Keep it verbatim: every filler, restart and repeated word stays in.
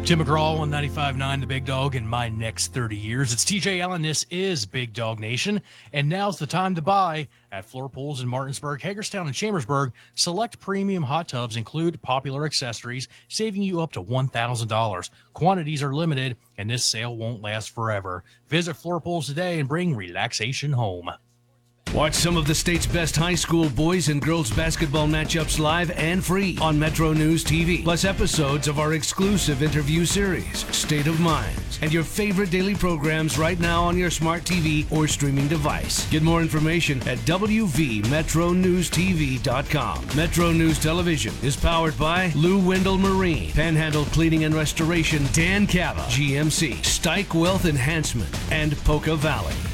Tim McGraw on ninety-five point nine The Big Dog in my next thirty years. It's T J Allen. This is Big Dog Nation. And now's the time to buy at Floor Pools in Martinsburg, Hagerstown, and Chambersburg. Select premium hot tubs include popular accessories, saving you up to one thousand dollars. Quantities are limited, and this sale won't last forever. Visit Floor Pools today and bring relaxation home. Watch some of the state's best high school boys and girls basketball matchups live and free on Metro News T V, plus episodes of our exclusive interview series, State of Minds, and your favorite daily programs right now on your smart T V or streaming device. Get more information at w v metro news t v dot com. Metro News Television is powered by Lou Wendell Marine, Panhandle Cleaning and Restoration, Dan Cava, G M C, Stike Wealth Enhancement, and Poca Valley.